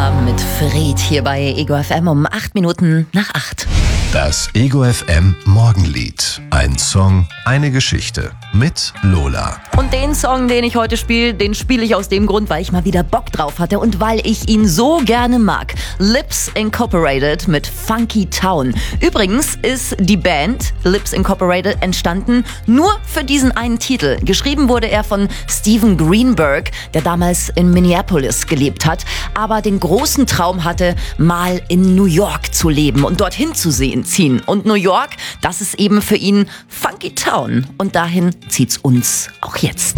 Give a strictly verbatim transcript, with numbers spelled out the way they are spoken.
Lola mit Fred hier bei Ego F M um acht Minuten nach acht. Das Ego F M Morgenlied. Ein Song, eine Geschichte mit Lola. Und den Song, den ich heute spiele, den spiele ich aus dem Grund, weil ich mal wieder Bock drauf hatte und weil ich ihn so gerne mag. Lips Incorporated mit Funky Town. Übrigens ist die Band Lips Incorporated entstanden nur für diesen einen Titel. Geschrieben wurde er von Steven Greenberg, der damals in Minneapolis gelebt hat, aber den großen Traum hatte, mal in New York zu leben und dorthin zu sehen, ziehen. Und New York, das ist eben für ihn Funky Town. Und dahin zieht's uns auch jetzt.